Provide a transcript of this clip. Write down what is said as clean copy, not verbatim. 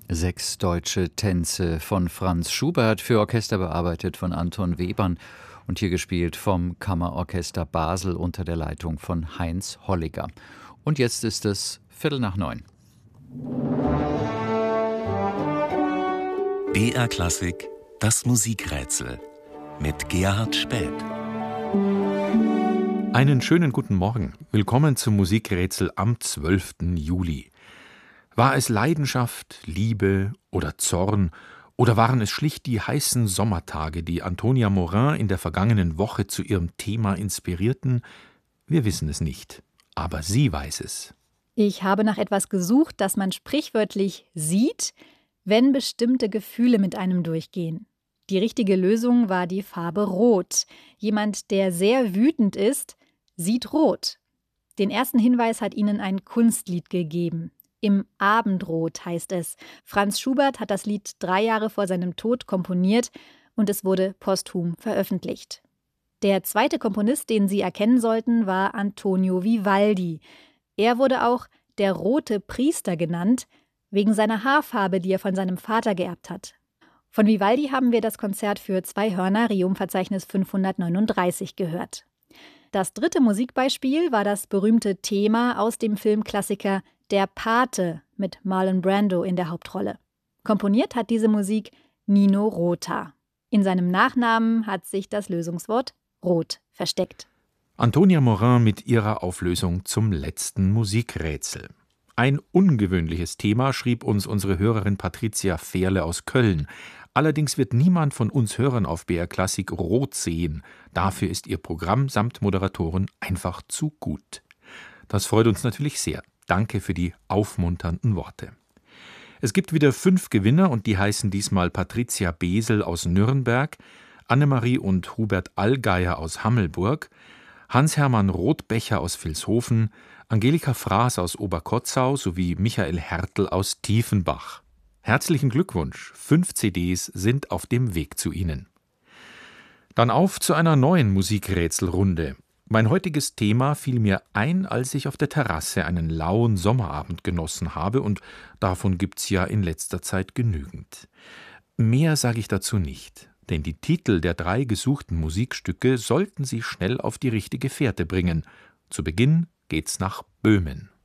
6 deutsche Tänze von Franz Schubert, für Orchester bearbeitet von Anton Webern und hier gespielt vom Kammerorchester Basel unter der Leitung von Heinz Holliger. Und jetzt ist es 8:45. BR Klassik, das Musikrätsel mit Gerhard Späth. Einen schönen guten Morgen. Willkommen zum Musikrätsel am 12. Juli. War es Leidenschaft, Liebe oder Zorn, oder waren es schlicht die heißen Sommertage, die Antonia Morin in der vergangenen Woche zu ihrem Thema inspirierten? Wir wissen es nicht, aber sie weiß es. Ich habe nach etwas gesucht, das man sprichwörtlich sieht, wenn bestimmte Gefühle mit einem durchgehen. Die richtige Lösung war die Farbe Rot. Jemand, der sehr wütend ist, sieht rot. Den ersten Hinweis hat Ihnen ein Kunstlied gegeben. Im Abendrot heißt es. Franz Schubert hat das Lied 3 Jahre vor seinem Tod komponiert und es wurde posthum veröffentlicht. Der zweite Komponist, den Sie erkennen sollten, war Antonio Vivaldi. Er wurde auch der Rote Priester genannt, wegen seiner Haarfarbe, die er von seinem Vater geerbt hat. Von Vivaldi haben wir das Konzert für 2 Hörner, Rerum-Verzeichnis 539, gehört. Das dritte Musikbeispiel war das berühmte Thema aus dem Filmklassiker Der Pate mit Marlon Brando in der Hauptrolle. Komponiert hat diese Musik Nino Rota. In seinem Nachnamen hat sich das Lösungswort Rot versteckt. Antonia Morin mit ihrer Auflösung zum letzten Musikrätsel. Ein ungewöhnliches Thema schrieb uns unsere Hörerin Patricia Fehrle aus Köln. Allerdings wird niemand von uns Hörern auf BR Klassik rot sehen. Dafür ist ihr Programm samt Moderatoren einfach zu gut. Das freut uns natürlich sehr. Danke für die aufmunternden Worte. Es gibt wieder 5 Gewinner und die heißen diesmal Patricia Besel aus Nürnberg, Annemarie und Hubert Allgeier aus Hammelburg, Hans-Hermann Rothbecher aus Vilshofen, Angelika Fraß aus Oberkotzau sowie Michael Hertel aus Tiefenbach. Herzlichen Glückwunsch, 5 CDs sind auf dem Weg zu Ihnen. Dann auf zu einer neuen Musikrätselrunde. Mein heutiges Thema fiel mir ein, als ich auf der Terrasse einen lauen Sommerabend genossen habe, und davon gibt's ja in letzter Zeit genügend. Mehr sage ich dazu nicht, denn die Titel der 3 gesuchten Musikstücke sollten Sie schnell auf die richtige Fährte bringen. Zu Beginn geht's nach Böhmen.